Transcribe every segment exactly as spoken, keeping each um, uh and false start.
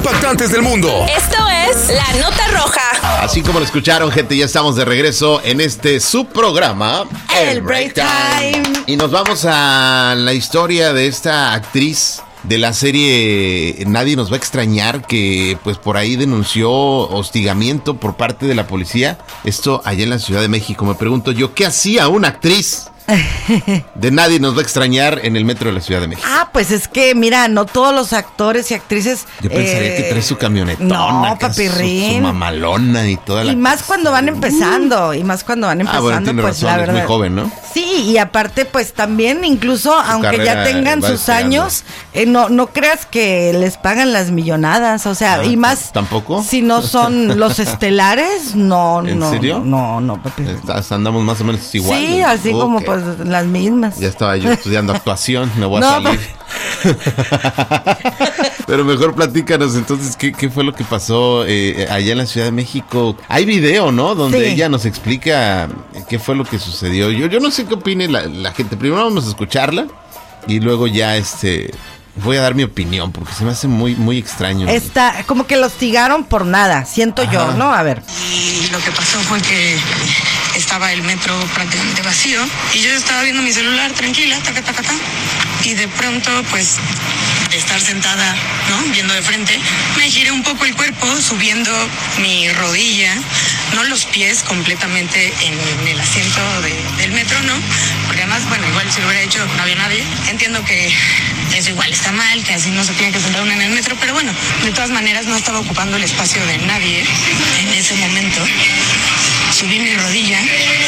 impactantes del mundo. Esto es La Nota Roja. Así como lo escucharon, gente, ya estamos de regreso en este subprograma, El Break Time. Y nos vamos a la historia de esta actriz de la serie Nadie nos va a extrañar, que pues por ahí denunció hostigamiento por parte de la policía. Esto allá en la Ciudad de México. Me pregunto yo, ¿qué hacía una actriz de Nadie nos va a extrañar en el metro de la Ciudad de México? Ah, pues es que, mira, no todos los actores y actrices... Yo pensaría eh, que trae su camionetona, no, acá, papirrín. Su, su mamalona y toda la Y más cosa. cuando van empezando, y más cuando van empezando, Ah, bueno, tiene pues razón, la es verdad. muy joven, ¿no? Sí, y aparte, pues también, incluso, aunque ya carrera tengan va sus despegando. años, eh, no, no creas que les pagan las millonadas, o sea, Ah, y más... ¿tampoco? Si no son los estelares, no, ¿En no. serio? No, no, papi. Estás- Andamos más o menos igual. Sí, así Ok. como pues las mismas. Ya estaba yo estudiando actuación, me voy a No, salir. Pero mejor platícanos entonces, ¿qué, qué fue lo que pasó eh, allá en la Ciudad de México? Hay video, ¿no? Donde Sí. ella nos explica qué fue lo que sucedió. Yo, yo no sé qué opine la, la gente. Primero vamos a escucharla y luego ya este voy a dar mi opinión porque se me hace muy, muy extraño. Está, como que lo hostigaron por nada, siento Ajá. yo, ¿no? A ver. Y lo que pasó fue que estaba el metro prácticamente vacío y yo estaba viendo mi celular tranquila, taca, taca, taca, y de pronto, pues, de estar sentada, ¿no? Viendo de frente, me giré un poco el cuerpo, subiendo mi rodilla, no los pies completamente en el asiento de- del metro, ¿no? Porque además, bueno, igual si lo hubiera hecho no había nadie. Entiendo que eso igual está mal, que así no se tiene que sentar uno en el metro, pero bueno, de todas maneras no estaba ocupando el espacio de nadie en ese momento. Subí mi rodilla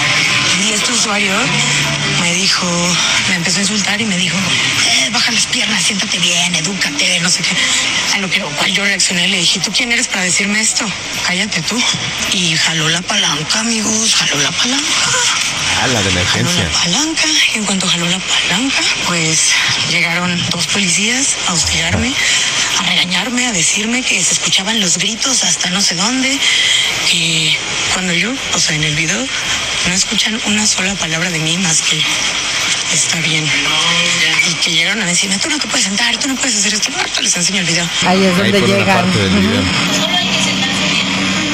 y este usuario me dijo, me empezó a insultar y me dijo, eh, baja las piernas, siéntate bien, edúcate, no sé qué. A lo que lo cual yo reaccioné y le dije, ¿tú quién eres para decirme esto? Cállate tú. Y jaló la palanca, amigos, jaló la palanca. Ah, la de Jaló emergencia. la palanca y en cuanto jaló la palanca, pues llegaron dos policías a hostigarme, a regañarme, a decirme que se escuchaban los gritos hasta no sé dónde, que cuando yo, o sea, en el video, no escuchan una sola palabra de mí más que está bien. Y que llegaron a decirme, tú no te puedes sentar, tú no puedes hacer esto. Ahorita les enseño el video. Ahí es Ahí donde pone una llegan. parte del video. Solo hay que sentarse bien.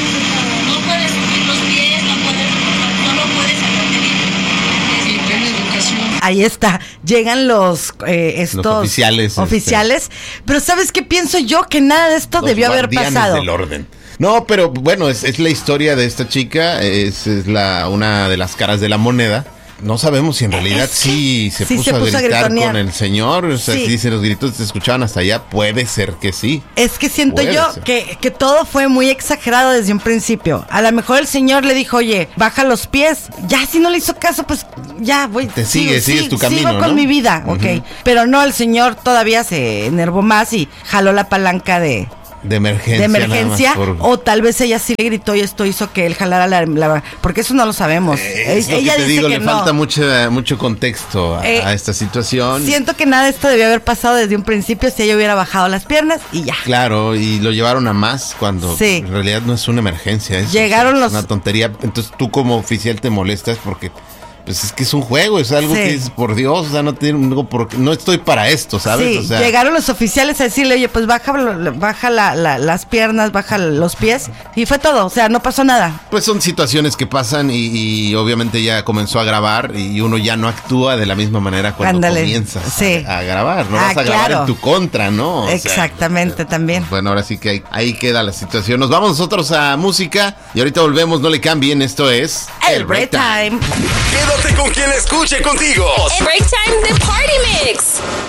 No puedes subir los pies, no puedes, solo puedes sentarte bien. Sí, plena educación. Ahí está, llegan los eh, estos Los oficiales, este. oficiales, pero ¿sabes qué pienso yo? Que nada de esto Los debió haber guardianes pasado. del orden. No, pero bueno, es, es la historia de esta chica, es, es la una de las caras de la moneda. No sabemos si en realidad Es que sí se sí puso, se puso a a gritar gritonear. con el señor. O sea, Sí. si dicen los gritos se escuchaban hasta allá, puede ser que sí. Es que siento Puede yo ser. que, que todo fue muy exagerado desde un principio. A lo mejor el señor le dijo, oye, baja los pies. Ya, si no le hizo caso, pues ya voy. Te sigues, sigo, sigues sí, tu camino, Sigo con ¿no? mi vida, ok. Ujú. Pero no, el señor todavía se enervó más y jaló la palanca de... De emergencia. de emergencia, nada más por- o tal vez ella sí le gritó y esto hizo que él jalara la, la- porque eso no lo sabemos. Eh, es lo ella que te dice digo, que le no. falta mucho, mucho contexto a, Eh, a esta situación. Siento que nada de esto debió haber pasado desde un principio si ella hubiera bajado las piernas y ya. Claro, y lo llevaron a más cuando Sí. en realidad no es una emergencia. Es, Llegaron es los- una tontería. Entonces tú como oficial te molestas porque pues es que es un juego, es algo Sí. que es por Dios, o sea, no tengo por qué- no estoy para esto, ¿sabes? Sí, O sea, llegaron los oficiales a decirle, oye, pues baja, baja la- la- las piernas, baja los pies y fue todo, o sea, no pasó nada. pues son situaciones que pasan y, y obviamente ya comenzó a grabar y uno ya no actúa de la misma manera cuando Ándale, comienzas a- sí. a, grabar, no Ah, vas a grabar claro. en tu contra, ¿no? O sea, Exactamente, también. Bueno, ahora sí que ahí, ahí queda la situación. Nos vamos nosotros a música y ahorita volvemos, no le cambien, esto es El Break Time. Quédate con quien escuche contigo. El Break Time de Party Mix.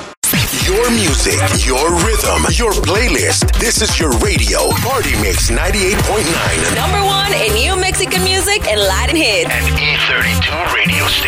Your music, your rhythm, your playlist. This is your radio. Party Mix ninety-eight point nine. Number one in new Mexican music and Latin hits. An E thirty-two radio station.